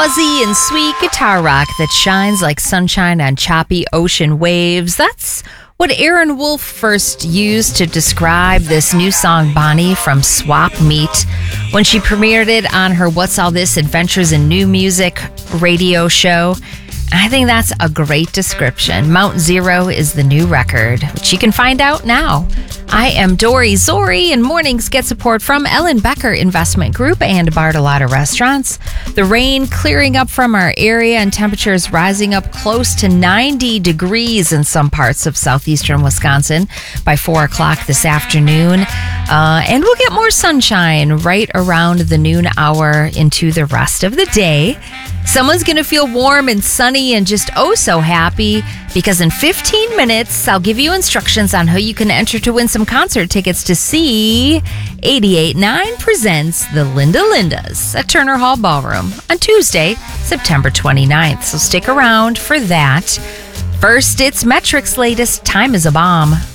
Fuzzy and sweet guitar rock that shines like sunshine on choppy ocean waves. That's what Aaron Wolf first used to describe this new song, Bonnie, from Swap Meet, when she premiered it on her What's All This Adventures in New Music radio show. I think that's a great description. Mount Zero is the new record, which you can find out now. I am Dory Zori, and mornings get support from Ellen Becker Investment Group and Bartolotta Restaurants. The rain clearing up from our area and temperatures rising up close to 90 degrees in some parts of southeastern Wisconsin by 4 o'clock this afternoon. And we'll get more sunshine right around the noon hour into the rest of the day. Someone's going to feel warm and sunny and just oh so happy because in 15 minutes, I'll give you instructions on how you can enter to win some concert tickets to see 88.9 presents the Linda Lindas at Turner Hall Ballroom on Tuesday, September 29th. So stick around for that. First, it's Metric's latest Time is a Bomb.